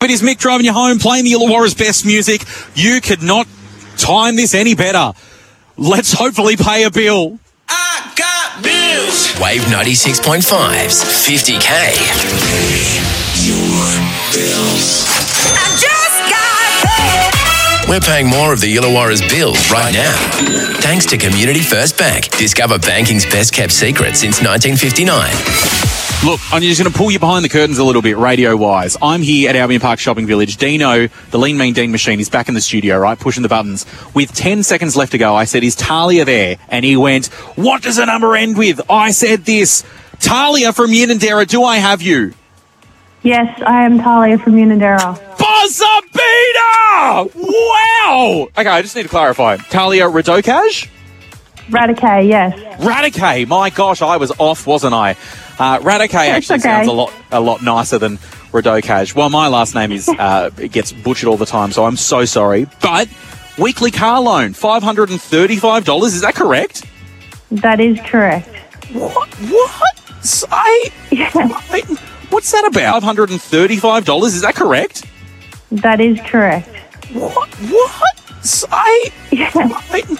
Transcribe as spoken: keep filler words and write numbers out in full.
It is Mick driving you home, playing the Illawarra's best music. You could not time this any better. Let's hopefully pay a bill. I got bills. Wave ninety-six point five's fifty K. Your bills. I just got paid. We're paying more of the Illawarra's bills right now. Thanks to Community First Bank. Discover banking's best kept secret since nineteen fifty-nine. Look, I'm just going to pull you behind the curtains a little bit, radio-wise. I'm here at Albion Park Shopping Village. Dino, the Lean Mean Dean machine, is back in the studio, right, pushing the buttons. With ten seconds left to go, I said, is Talia there? And he went, what does the number end with? I said this. Talia from Unanderra, do I have you? Yes, I am Talia from Unanderra. Buzzer beater! Wow! Okay, I just need to clarify. Talia Radokaj? Radicay, yes. Radicay, my gosh, I was off, wasn't I? Uh, Radicay actually okay. sounds a lot a lot nicer than Radokaj. Well, my last name is uh, it gets butchered all the time, so I'm so sorry. But weekly car loan, five hundred thirty-five dollars, is that correct? That is correct. What? What? I, Yeah, I, what's that about? five hundred thirty-five dollars, is that correct? that is correct. What? What? I, Yeah, I,